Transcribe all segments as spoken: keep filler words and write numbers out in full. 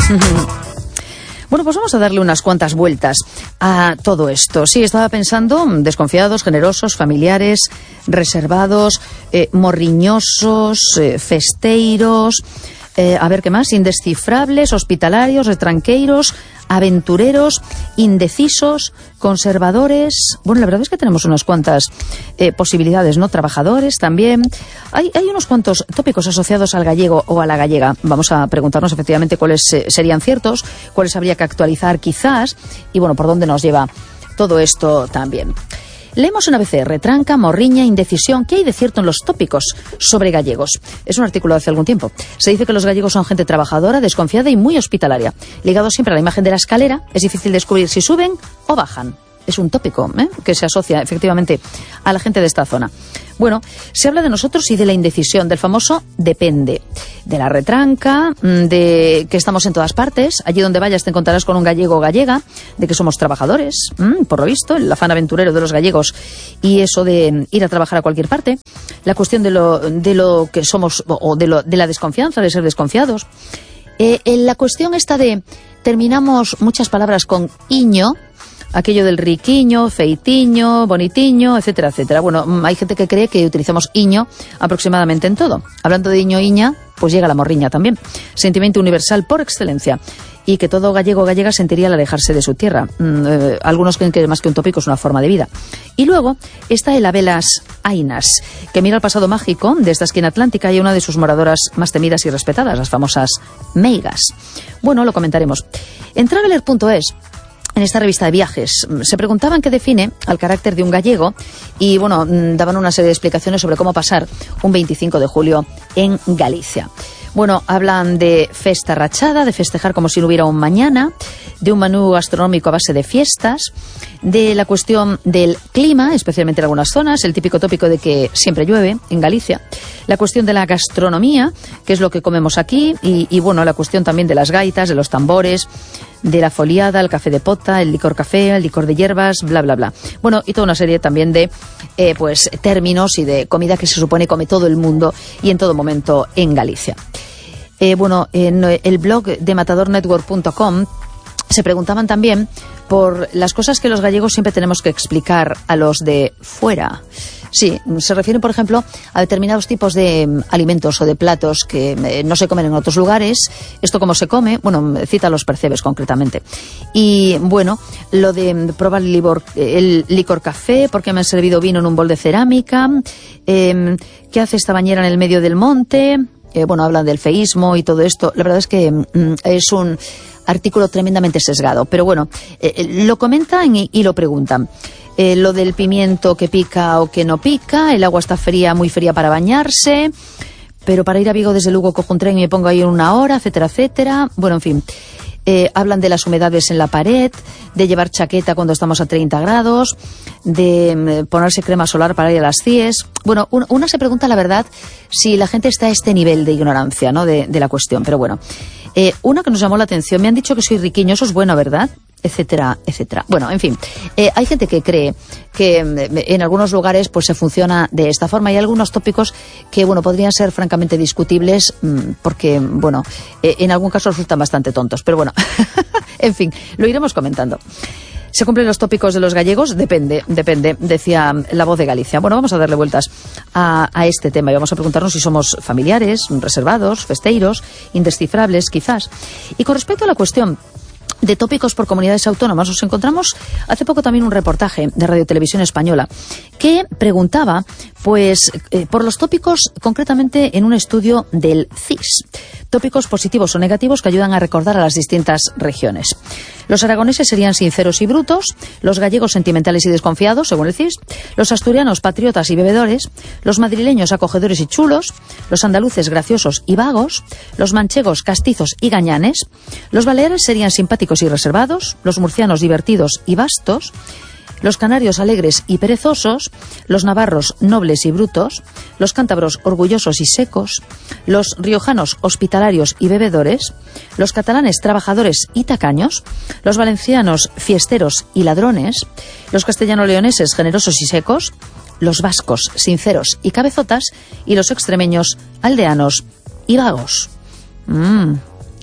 Bueno, pues vamos a darle unas cuantas vueltas a todo esto. Sí, estaba pensando, desconfiados, generosos, familiares, reservados, eh, morriñosos, eh, festeiros, eh, a ver qué más, indescifrables, hospitalarios, retranqueiros, aventureros, indecisos, conservadores. Bueno, la verdad es que tenemos unas cuantas eh, posibilidades, ¿no? Trabajadores también. Hay, hay unos cuantos tópicos asociados al gallego o a la gallega. Vamos a preguntarnos efectivamente cuáles eh, serían ciertos, cuáles habría que actualizar quizás y, bueno, por dónde nos lleva todo esto también. Leemos en A B C, retranca, morriña, indecisión. ¿Qué hay de cierto en los tópicos sobre gallegos? Es un artículo de hace algún tiempo. Se dice que los gallegos son gente trabajadora, desconfiada y muy hospitalaria. Ligado siempre a la imagen de la escalera, es difícil descubrir si suben o bajan. Es un tópico ¿eh? que se asocia efectivamente a la gente de esta zona. Bueno, se habla de nosotros y de la indecisión, del famoso depende, de la retranca, de que estamos en todas partes, allí donde vayas te encontrarás con un gallego o gallega, de que somos trabajadores, por lo visto, el afán aventurero de los gallegos y eso de ir a trabajar a cualquier parte, la cuestión de lo, de lo que somos o de, lo, de la desconfianza, de ser desconfiados, eh, la cuestión esta de terminamos muchas palabras con iño, aquello del riquiño, feitiño, bonitiño, etcétera, etcétera. Bueno, hay gente que cree que utilizamos iño aproximadamente en todo. Hablando de iño, iña, pues llega la morriña también. Sentimiento universal por excelencia. Y que todo gallego o gallega sentiría al alejarse de su tierra. Mm, eh, algunos creen que más que un tópico es una forma de vida. Y luego está el Abelas Ainas, que mira al pasado mágico de esta esquina atlántica y una de sus moradoras más temidas y respetadas, las famosas meigas. Bueno, lo comentaremos. En traveler punto es, en esta revista de viajes, se preguntaban qué define al carácter de un gallego y, bueno, daban una serie de explicaciones sobre cómo pasar un veinticinco de julio en Galicia. Bueno, hablan de festa rachada, de festejar como si no hubiera un mañana, de un menú gastronómico a base de fiestas, de la cuestión del clima, especialmente en algunas zonas, el típico tópico de que siempre llueve en Galicia, la cuestión de la gastronomía, que es lo que comemos aquí, y, y bueno, la cuestión también de las gaitas, de los tambores, de la foliada, el café de pota, el licor café, el licor de hierbas, bla, bla, bla. Bueno, y toda una serie también de eh, pues términos y de comida que se supone come todo el mundo y en todo momento en Galicia. Eh, bueno, en el blog de matador network punto com se preguntaban también por las cosas que los gallegos siempre tenemos que explicar a los de fuera. Sí, se refieren, por ejemplo, a determinados tipos de alimentos o de platos que eh, no se comen en otros lugares. Esto cómo se come, bueno, cita los percebes concretamente. Y bueno, lo de probar el licor, el licor café, porque me han servido vino en un bol de cerámica, eh, ¿qué hace esta bañera en el medio del monte? Eh, bueno, hablan del feísmo y todo esto. La verdad es que mm, es un artículo tremendamente sesgado, pero bueno, eh, lo comentan y, y lo preguntan. Eh, lo del pimiento que pica o que no pica, el agua está fría, muy fría para bañarse, pero para ir a Vigo desde Lugo cojo un tren y me pongo ahí en una hora, etcétera, etcétera. Bueno, en fin, eh, hablan de las humedades en la pared, de llevar chaqueta cuando estamos a treinta grados, de eh, ponerse crema solar para ir a las C I E S. Bueno, un, una se pregunta, la verdad, si la gente está a este nivel de ignorancia, ¿no?, de, de la cuestión, pero bueno. Eh, una que nos llamó la atención, me han dicho que soy riquiño, eso es bueno, ¿verdad?, etcétera, etcétera. Bueno, en fin, eh, hay gente que cree que eh, en algunos lugares pues se funciona de esta forma. Hay algunos tópicos que, bueno, podrían ser francamente discutibles mmm, porque, bueno, eh, en algún caso resultan bastante tontos, pero bueno, en fin, lo iremos comentando. ¿Se cumplen los tópicos de los gallegos? Depende, depende, decía La Voz de Galicia. Bueno, vamos a darle vueltas a, a este tema y vamos a preguntarnos si somos familiares, reservados, festeiros, indescifrables, quizás. Y con respecto a la cuestión de tópicos por comunidades autónomas, nos encontramos hace poco también un reportaje de Radio Televisión Española que preguntaba pues eh, por los tópicos concretamente en un estudio del C I S. Tópicos positivos o negativos que ayudan a recordar a las distintas regiones. Los aragoneses serían sinceros y brutos, los gallegos sentimentales y desconfiados, según el C I S, los asturianos patriotas y bebedores, los madrileños acogedores y chulos, los andaluces graciosos y vagos, los manchegos castizos y gañanes, los baleares serían simpáticos y reservados, los murcianos divertidos y vastos, los canarios alegres y perezosos, los navarros nobles y brutos, los cántabros orgullosos y secos, los riojanos hospitalarios y bebedores, los catalanes trabajadores y tacaños, los valencianos fiesteros y ladrones, los castellano-leoneses generosos y secos, los vascos sinceros y cabezotas y los extremeños aldeanos y vagos. Mmm...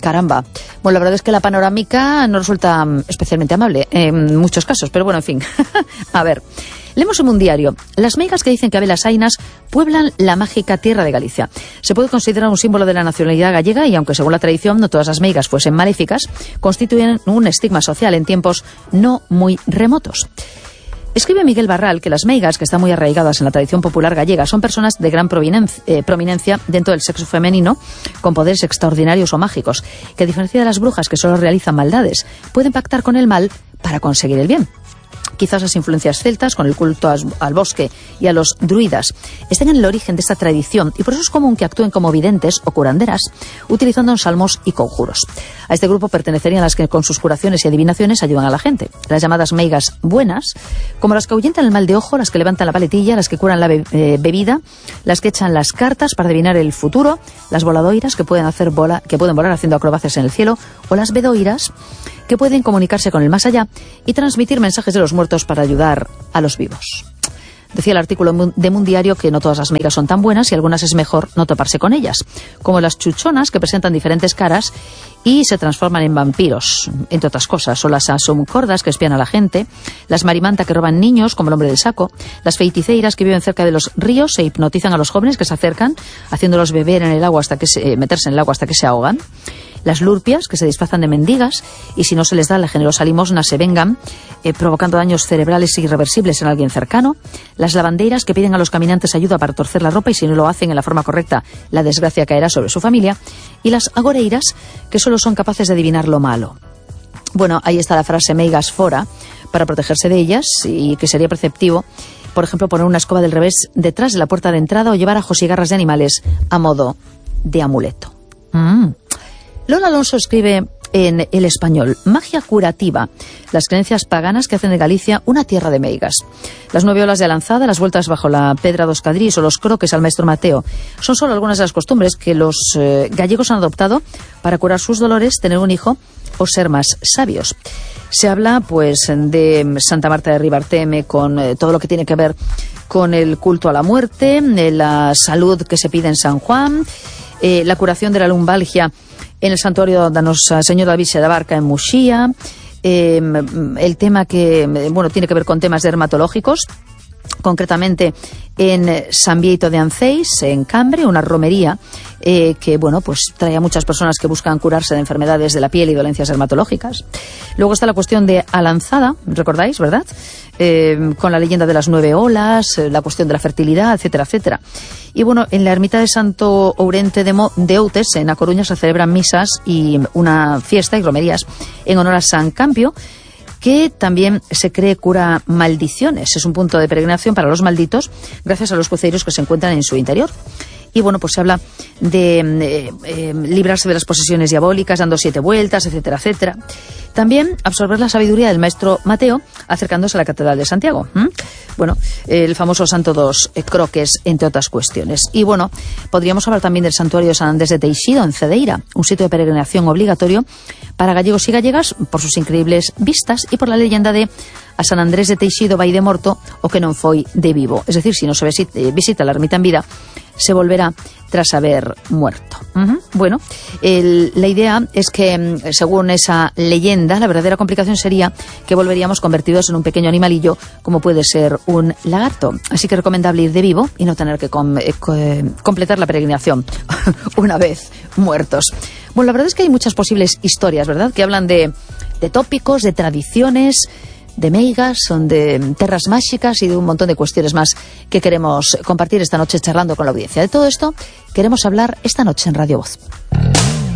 caramba. Bueno, la verdad es que la panorámica no resulta especialmente amable en muchos casos, pero bueno, en fin. A ver, leemos en un diario. Las meigas que dicen que Abelas Ainas pueblan la mágica tierra de Galicia. Se puede considerar un símbolo de la nacionalidad gallega y, aunque según la tradición no todas las meigas fuesen maléficas, constituyen un estigma social en tiempos no muy remotos. Escribe Miguel Barral que las meigas, que están muy arraigadas en la tradición popular gallega, son personas de gran prominencia, eh, prominencia dentro del sexo femenino, con poderes extraordinarios o mágicos, que a diferencia de las brujas que solo realizan maldades, pueden pactar con el mal para conseguir el bien. Quizás las influencias celtas, con el culto al bosque y a los druidas, estén en el origen de esta tradición, y por eso es común que actúen como videntes o curanderas, utilizando salmos y conjuros. A este grupo pertenecerían las que con sus curaciones y adivinaciones ayudan a la gente, las llamadas meigas buenas, como las que ahuyentan el mal de ojo, las que levantan la paletilla, las que curan la be eh, bebida, las que echan las cartas para adivinar el futuro, las voladoiras, que pueden hacer bola, que pueden volar haciendo acrobacias en el cielo, o las bedoiras, que pueden comunicarse con el más allá y transmitir mensajes de los muertos para ayudar a los vivos. Decía el artículo de Mundiario que no todas las meigas son tan buenas y algunas es mejor no toparse con ellas, como las chuchonas, que presentan diferentes caras y se transforman en vampiros, entre otras cosas, o las asomcordas, que espían a la gente, las marimanta, que roban niños, como el hombre del saco, las feiticeiras, que viven cerca de los ríos e hipnotizan a los jóvenes que se acercan, haciéndolos beber en el agua hasta que se, eh, meterse en el agua hasta que se ahogan, las lurpias, que se disfrazan de mendigas y, si no se les da la generosa limosna, se vengan, eh, provocando daños cerebrales irreversibles en alguien cercano, las lavandeiras, que piden a los caminantes ayuda para torcer la ropa y, si no lo hacen en la forma correcta, la desgracia caerá sobre su familia, y las agoreiras, que solo son capaces de adivinar lo malo. Bueno, ahí está la frase meigas fora, para protegerse de ellas, y que sería preceptivo, por ejemplo, poner una escoba del revés detrás de la puerta de entrada o llevar ajos y garras de animales a modo de amuleto. Mm. Lola Alonso escribe en El Español: magia curativa, las creencias paganas que hacen de Galicia una tierra de meigas. Las nueve olas de Alanzada, las vueltas bajo la pedra dos cadrís o los croques al maestro Mateo son solo algunas de las costumbres que los eh, gallegos han adoptado para curar sus dolores, tener un hijo o ser más sabios. Se habla pues de Santa Marta de Ribarteme, con eh, todo lo que tiene que ver con el culto a la muerte, eh, la salud que se pide en San Juan, eh, la curación de la lumbalgia en el santuario de Nosa Señora da Vixe da Barca en Muxía, eh, el tema que bueno tiene que ver con temas dermatológicos, concretamente en San Bieito de Anceis, en Cambre, una romería eh, que bueno pues trae a muchas personas que buscan curarse de enfermedades de la piel y dolencias dermatológicas. Luego está la cuestión de Alanzada, ¿recordáis, verdad? Eh, con la leyenda de las nueve olas, la cuestión de la fertilidad, etcétera, etcétera. Y bueno, en la ermita de Santo Ourente de, Mo, de Outes, en A Coruña, se celebran misas y una fiesta y romerías en honor a San Campio, que también se cree cura maldiciones. Es un punto de peregrinación para los malditos, gracias a los cruceros que se encuentran en su interior. Y bueno, pues se habla de eh, eh, librarse de las posesiones diabólicas, dando siete vueltas, etcétera, etcétera. También absorber la sabiduría del maestro Mateo, acercándose a la Catedral de Santiago. ¿Mm? Bueno, el famoso Santo dos eh, Croques, entre otras cuestiones. Y bueno, podríamos hablar también del santuario de San Andrés de Teixido, en Cedeira, un sitio de peregrinación obligatorio para gallegos y gallegas por sus increíbles vistas y por la leyenda de a San Andrés de Teixido vai de morto o que non foi de vivo. Es decir, si no se visita la ermita en vida, se volverá tras haber muerto. Uh-huh. Bueno, el, la idea es que, según esa leyenda, la verdadera complicación sería que volveríamos convertidos en un pequeño animalillo, como puede ser un lagarto. Así que es recomendable ir de vivo y no tener que com eh, co completar la peregrinación una vez muertos. Bueno, la verdad es que hay muchas posibles historias, ¿verdad?, que hablan de, de tópicos, de tradiciones, de meigas, son de terras mágicas y de un montón de cuestiones más que queremos compartir esta noche charlando con la audiencia. De todo esto queremos hablar esta noche en Radio Voz.